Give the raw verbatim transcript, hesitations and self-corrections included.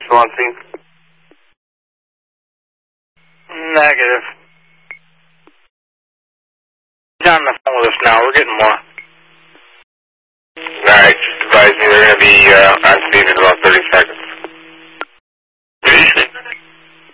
Swansea. Negative. He's on the phone with us now. We're getting more.